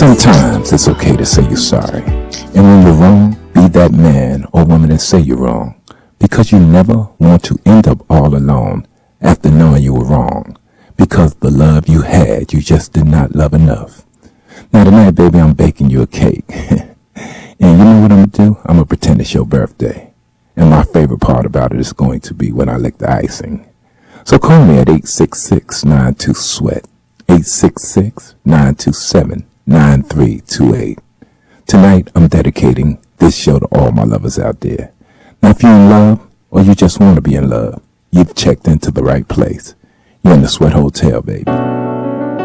Sometimes it's okay to say you're sorry. And when you're wrong, be that man or woman and say you're wrong. Because you never want to end up all alone after knowing you were wrong. Because the love you had, you just did not love enough. Now tonight, baby, I'm baking you a cake. And you know what I'm going to do? I'm going to pretend it's your birthday. And my favorite part about it is going to be when I lick the icing. So call me at 866-92-SWEAT. 866-927-9328. Tonight, I'm dedicating this show to all my lovers out there. Now, if you're in love, or you just want to be in love, you've checked into the right place. You're in the Sweat Hotel, baby.